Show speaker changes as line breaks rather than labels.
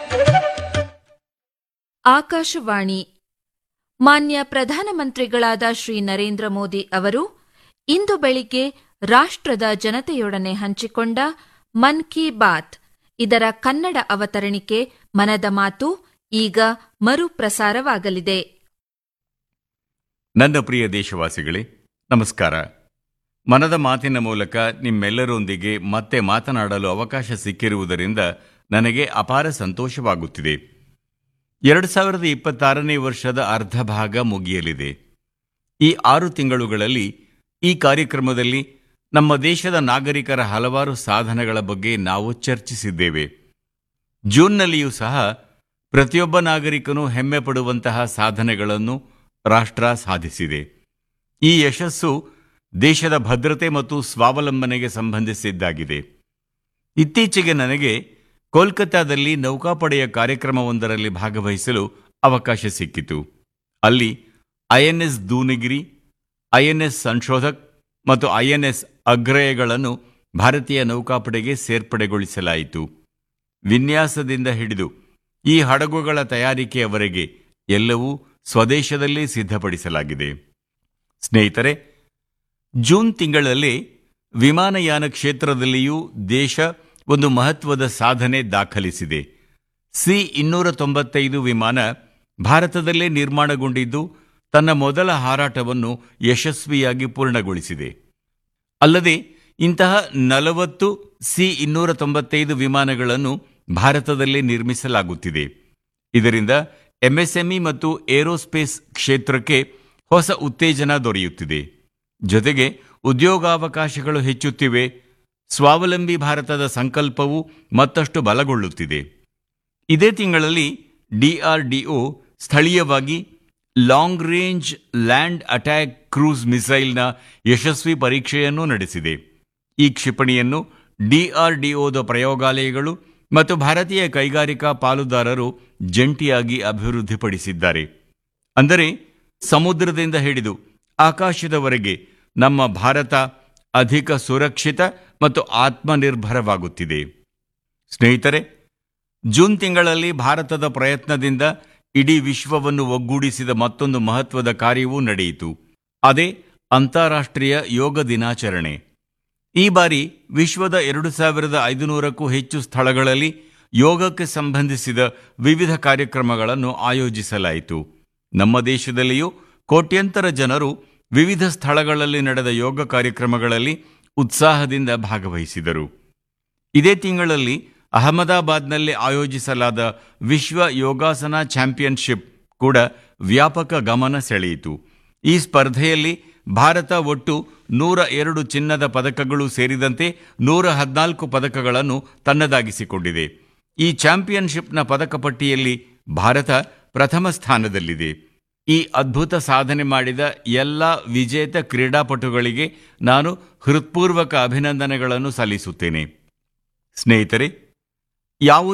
ಆಕಾಶವಾಣಿ ಮಾನ್ಯ ಪ್ರಧಾನಮಂತ್ರಿಗಳಾದ ಶ್ರೀ ನರೇಂದ್ರ ಮೋದಿ ಅವರು ಇಂದು ಬೆಳಿಗ್ಗೆ ರಾಷ್ಟ್ರದ ಜನತೆಯೊಡನೆ ಹಂಚಿಕೊಂಡ ಮನ್ ಕಿ ಬಾತ್ ಇದರ ಕನ್ನಡ ಅವತರಣಿಕೆ ಮನದ ಮಾತು ಈಗ ಮರುಪ್ರಸಾರವಾಗಲಿದೆ.
ನನ್ನ ಪ್ರಿಯ ದೇಶವಾಸಿಗಳೇ, ನಮಸ್ಕಾರ. ಮನದ ಮಾತಿನ ಮೂಲಕ ನಿಮ್ಮೆಲ್ಲರೊಂದಿಗೆ ಮತ್ತೆ ಮಾತನಾಡಲು ಅವಕಾಶ ಸಿಕ್ಕಿರುವುದರಿಂದ ನನಗೆ ಅಪಾರ ಸಂತೋಷವಾಗುತ್ತಿದೆ. 2026ನೇ ವರ್ಷದ ಅರ್ಧ ಭಾಗ ಮುಗಿಯಲಿದೆ. ಈ 6 ತಿಂಗಳುಗಳಲ್ಲಿ ಈ ಕಾರ್ಯಕ್ರಮದಲ್ಲಿ ನಮ್ಮ ದೇಶದ ನಾಗರಿಕರ ಹಲವಾರು ಸಾಧನೆಗಳ ಬಗ್ಗೆ ನಾವು ಚರ್ಚಿಸಿದ್ದೇವೆ. ಜೂನ್ನಲ್ಲಿಯೂ ಸಹ ಪ್ರತಿಯೊಬ್ಬ ನಾಗರಿಕನೂ ಹೆಮ್ಮೆ ಪಡುವಂತಹ ಸಾಧನೆಗಳನ್ನು ರಾಷ್ಟ್ರ ಸಾಧಿಸಿದೆ. ಈ ಯಶಸ್ಸು ದೇಶದ ಭದ್ರತೆ ಮತ್ತು ಸ್ವಾವಲಂಬನೆಗೆ ಸಂಬಂಧಿಸಿದ್ದಾಗಿದೆ. ಇತ್ತೀಚೆಗೆ ನನಗೆ ಕೋಲ್ಕತ್ತಾದಲ್ಲಿ ನೌಕಾಪಡೆಯ ಕಾರ್ಯಕ್ರಮವೊಂದರಲ್ಲಿ ಭಾಗವಹಿಸಲು ಅವಕಾಶ ಸಿಕ್ಕಿತು. ಅಲ್ಲಿ INS ದೂನಿಗಿರಿ, INS ಸಂಶೋಧಕ್ ಮತ್ತು INS ಅಗ್ರಯಗಳನ್ನು ಭಾರತೀಯ ನೌಕಾಪಡೆಗೆ ಸೇರ್ಪಡೆಗೊಳಿಸಲಾಯಿತು. ವಿನ್ಯಾಸದಿಂದ ಹಿಡಿದು ಈ ಹಡಗುಗಳ ತಯಾರಿಕೆಯವರೆಗೆ ಎಲ್ಲವೂ ಸ್ವದೇಶದಲ್ಲೇ ಸಿದ್ಧಪಡಿಸಲಾಗಿದೆ. ಸ್ನೇಹಿತರೆ, ಜೂನ್ ತಿಂಗಳಲ್ಲಿ ವಿಮಾನಯಾನ ಕ್ಷೇತ್ರದಲ್ಲಿಯೂ ದೇಶ ಒಂದು ಮಹತ್ವದ ಸಾಧನೆ ದಾಖಲಿಸಿದೆ. C-295 ವಿಮಾನ ಭಾರತದಲ್ಲೇ ನಿರ್ಮಾಣಗೊಂಡಿದ್ದು ತನ್ನ ಮೊದಲ ಹಾರಾಟವನ್ನು ಯಶಸ್ವಿಯಾಗಿ ಪೂರ್ಣಗೊಳಿಸಿದೆ. ಅಲ್ಲದೆ ಇಂತಹ 40 C-295 ವಿಮಾನಗಳನ್ನು ಭಾರತದಲ್ಲೇ ನಿರ್ಮಿಸಲಾಗುತ್ತಿದೆ. ಇದರಿಂದ MSME ಮತ್ತು ಏರೋಸ್ಪೇಸ್ ಕ್ಷೇತ್ರಕ್ಕೆ ಹೊಸ ಉತ್ತೇಜನ ದೊರೆಯುತ್ತಿದೆ. ಜೊತೆಗೆ ಉದ್ಯೋಗಾವಕಾಶಗಳು ಹೆಚ್ಚುತ್ತಿವೆ. ಸ್ವಾವಲಂಬಿ ಭಾರತದ ಸಂಕಲ್ಪವು ಮತ್ತಷ್ಟು ಬಲಗೊಳ್ಳುತ್ತಿದೆ. ಇದೇ ತಿಂಗಳಲ್ಲಿ DRDO ಸ್ಥಳೀಯವಾಗಿ long range land attack cruise ಮಿಸೈಲ್ನ ಯಶಸ್ವಿ ಪರೀಕ್ಷೆಯನ್ನೂ ನಡೆಸಿದೆ. ಈ ಕ್ಷಿಪಣಿಯನ್ನು DRDOದ ಪ್ರಯೋಗಾಲಯಗಳು ಮತ್ತು ಭಾರತೀಯ ಕೈಗಾರಿಕಾ ಪಾಲುದಾರರು ಜಂಟಿಯಾಗಿ ಅಭಿವೃದ್ಧಿಪಡಿಸಿದ್ದಾರೆ. ಅಂದರೆ ಸಮುದ್ರದಿಂದ ಹಿಡಿದು ಆಕಾಶದವರೆಗೆ ನಮ್ಮ ಭಾರತ ಅಧಿಕ ಸುರಕ್ಷಿತ ಮತ್ತು ಆತ್ಮನಿರ್ಭರವಾಗುತ್ತಿದೆ. ಸ್ನೇಹಿತರೆ, ಜೂನ್ ತಿಂಗಳಲ್ಲಿ ಭಾರತದ ಪ್ರಯತ್ನದಿಂದ ಇಡೀ ವಿಶ್ವವನ್ನು ಒಗ್ಗೂಡಿಸಿದ ಮತ್ತೊಂದು ಮಹತ್ವದ ಕಾರ್ಯವೂ ನಡೆಯಿತು. ಅದೇ ಅಂತಾರಾಷ್ಟ್ರೀಯ ಯೋಗ ದಿನಾಚರಣೆ. ಈ ಬಾರಿ ವಿಶ್ವದ 2500ಕ್ಕೂ ಹೆಚ್ಚು ಸ್ಥಳಗಳಲ್ಲಿ ಯೋಗಕ್ಕೆ ಸಂಬಂಧಿಸಿದ ವಿವಿಧ ಕಾರ್ಯಕ್ರಮಗಳನ್ನು ಆಯೋಜಿಸಲಾಯಿತು. ನಮ್ಮ ದೇಶದಲ್ಲಿಯೂ ಕೋಟ್ಯಂತರ ಜನರು ವಿವಿಧ ಸ್ಥಳಗಳಲ್ಲಿ ನಡೆದ ಯೋಗ ಕಾರ್ಯಕ್ರಮಗಳಲ್ಲಿ ಉತ್ಸಾಹದಿಂದ ಭಾಗವಹಿಸಿದರು. ಇದೇ ತಿಂಗಳಲ್ಲಿ ಅಹಮದಾಬಾದ್ನಲ್ಲಿ ಆಯೋಜಿಸಲಾದ ವಿಶ್ವ ಯೋಗಾಸನ ಚಾಂಪಿಯನ್ಶಿಪ್ ಕೂಡ ವ್ಯಾಪಕ ಗಮನ ಸೆಳೆಯಿತು. ಈ ಸ್ಪರ್ಧೆಯಲ್ಲಿ ಭಾರತ ಒಟ್ಟು 102 ಚಿನ್ನದ ಪದಕಗಳು ಸೇರಿದಂತೆ 114 ಪದಕಗಳನ್ನು ತನ್ನದಾಗಿಸಿಕೊಂಡಿದೆ. ಈ ಚಾಂಪಿಯನ್ಶಿಪ್ನ ಪದಕ ಪಟ್ಟಿಯಲ್ಲಿ ಭಾರತ ಪ್ರಥಮ ಸ್ಥಾನದಲ್ಲಿದೆ. ಈ ಅದ್ಭುತ ಸಾಧನೆ ಮಾಡಿದ ಎಲ್ಲ ವಿಜೇತ ಕ್ರೀಡಾಪಟುಗಳಿಗೆ ನಾನು ಹೃತ್ಪೂರ್ವಕ ಅಭಿನಂದನೆಗಳನ್ನು ಸಲ್ಲಿಸುತ್ತೇನೆ. ಸ್ನೇಹಿತರೆ, ಯಾವುದೇ